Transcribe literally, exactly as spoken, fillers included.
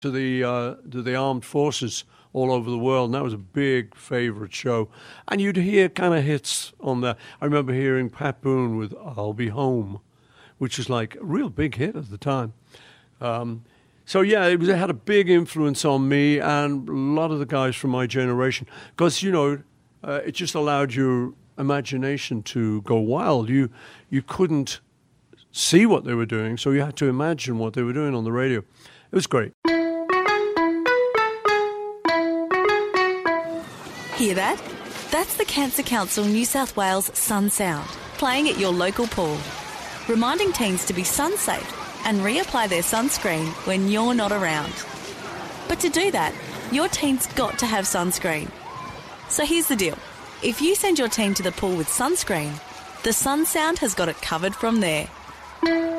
to the uh, to the armed forces all over the world, and that was a big favourite show. And you'd hear kind of hits on that. I remember hearing Pat Boone with "I'll Be Home," which was like a real big hit at the time. Um, so yeah, it, was, it had a big influence on me and a lot of the guys from my generation, because you know uh, it just allowed your imagination to go wild. You you couldn't see what they were doing, so you had to imagine what they were doing on the radio. It was great. Hear that? That's the Cancer Council New South Wales Sun Sound, playing at your local pool, reminding teens to be sun safe and reapply their sunscreen when you're not around. But to do that, your teen's got to have sunscreen. So here's the deal. If you send your teen to the pool with sunscreen, the Sun Sound has got it covered from there.